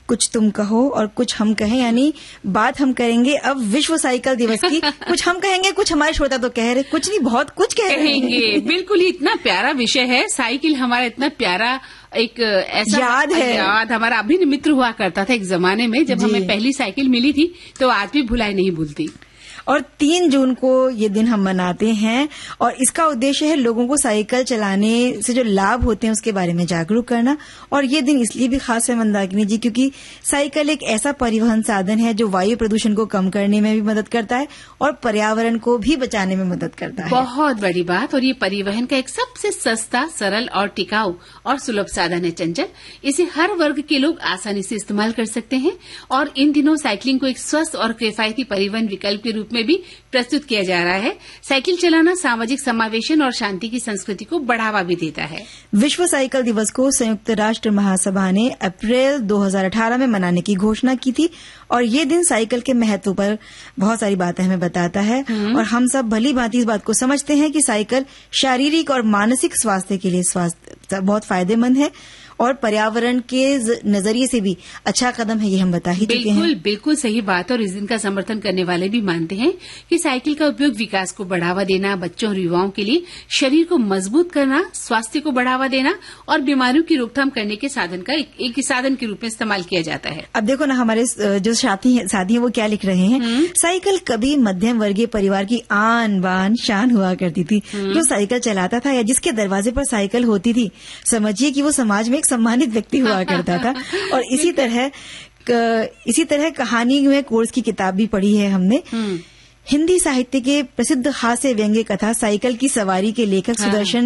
कुछ तुम कहो और कुछ हम कहें, यानी बात हम करेंगे अब विश्व साइकिल दिवस की। कुछ हम कहेंगे, कुछ हमारे श्रोता तो कह रहे, कुछ नहीं बहुत कुछ कहेंगे। बिल्कुल, इतना प्यारा विषय है साइकिल, हमारा इतना प्यारा एक ऐसा याद हमारा अभिन्न मित्र हुआ करता था एक जमाने में, जब हमें पहली साइकिल मिली थी, तो आज भी भुलाई नहीं भूलती। और 3 जून को ये दिन हम मनाते हैं और इसका उद्देश्य है लोगों को साइकिल चलाने से जो लाभ होते हैं उसके बारे में जागरूक करना। और ये दिन इसलिए भी खास है मंदाकिनी जी क्योंकि साइकिल एक ऐसा परिवहन साधन है जो वायु प्रदूषण को कम करने में भी मदद करता है और पर्यावरण को भी बचाने में मदद करता है। बहुत बड़ी बात। और ये परिवहन का एक सबसे सस्ता, सरल और टिकाऊ और सुलभ साधन है चंचल। इसे हर वर्ग के लोग आसानी से इस्तेमाल कर सकते हैं और इन दिनों साइकिलिंग को एक स्वस्थ और किफायती परिवहन विकल्प के रूप में भी प्रस्तुत किया जा रहा है। साइकिल चलाना सामाजिक समावेशन और शांति की संस्कृति को बढ़ावा भी देता है। विश्व साइकिल दिवस को संयुक्त राष्ट्र महासभा ने अप्रैल 2018 में मनाने की घोषणा की थी और ये दिन साइकिल के महत्व पर बहुत सारी बातें हमें बताता है। और हम सब भली भांति इस बात को समझते हैं कि साइकिल शारीरिक और मानसिक स्वास्थ्य के लिए बहुत फायदेमंद है और पर्यावरण के नजरिए से भी अच्छा कदम है, ये हम बता ही चुके हैं। बिल्कुल सही बात। और इस दिन का समर्थन करने वाले भी मानते हैं कि साइकिल का उपयोग विकास को बढ़ावा देना, बच्चों और युवाओं के लिए शरीर को मजबूत करना, स्वास्थ्य को बढ़ावा देना और बीमारियों की रोकथाम करने के साधन का एक साधन के रूप में इस्तेमाल किया जाता है। अब देखो ना, हमारे जो साथी हैं वो क्या लिख रहे हैं। साइकिल कभी मध्यम वर्गीय परिवार की आन बान शान हुआ करती थी। जो साइकिल चलाता था या जिसके दरवाजे पर साइकिल होती थी, समझिए कि वो समाज में एक सम्मानित व्यक्ति हुआ करता था। और इसी तरह कहानी में कोर्स की किताब भी पढ़ी है हमने। हिंदी साहित्य के प्रसिद्ध हास्य व्यंग्य कथा साइकिल की सवारी के लेखक सुदर्शन